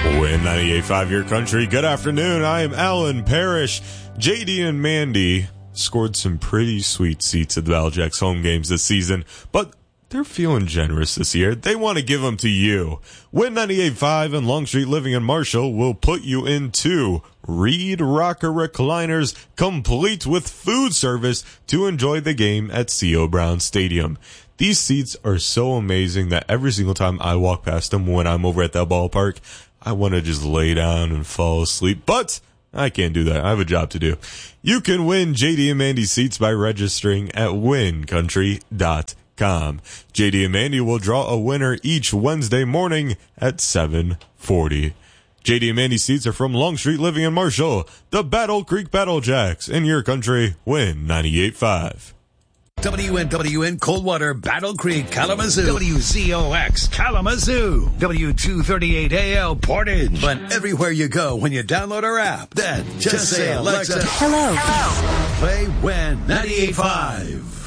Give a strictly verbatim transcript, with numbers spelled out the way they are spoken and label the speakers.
Speaker 1: Win ninety-eight point five Your Country. Good afternoon. I am Alan Parrish. J D and Mandy scored some pretty sweet seats at the Battle Jacks home games this season, but they're feeling generous this year. They want to give them to you. Win ninety-eight point five and Longstreet Living in Marshall will put you in two Reed Rocker recliners, complete with food service to enjoy the game at C O Brown Stadium. These seats are so amazing that every single time I walk past them when I'm over at that ballpark, I want to just lay down and fall asleep, but I can't do that. I have a job to do. You can win J D and Mandy seats by registering at win country dot com. J D and Mandy will draw a winner each Wednesday morning at seven forty. J D and Mandy seats are from Longstreet Living in Marshall, the Battle Creek Battle Jacks. In your country, win ninety-eight point five.
Speaker 2: W N W N Coldwater, Battle Creek, Kalamazoo. W Z O X, Kalamazoo. W two thirty-eight A L, Portage. But everywhere you go when you download our app, then just, just say, Alexa,
Speaker 3: hello. Hello.
Speaker 2: Play Win ninety-eight point five.